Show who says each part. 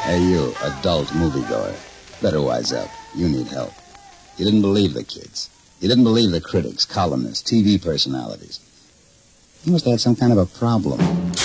Speaker 1: Hey, you, adult moviegoer. Better wise up. You need help. You didn't believe the kids. You didn't believe the critics, columnists, TV personalities. You must have had some kind of a problem.